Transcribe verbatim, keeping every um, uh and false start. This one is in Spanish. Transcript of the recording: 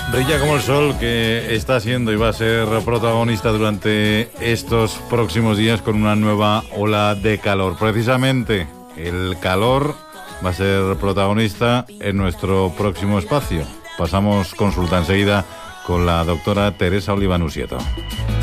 Brilla como el sol, que está siendo y va a ser protagonista durante estos próximos días con una nueva ola de calor. Precisamente el calor va a ser protagonista en nuestro próximo espacio. Pasamos consulta enseguida con la doctora Teresa Oliva Nusieto.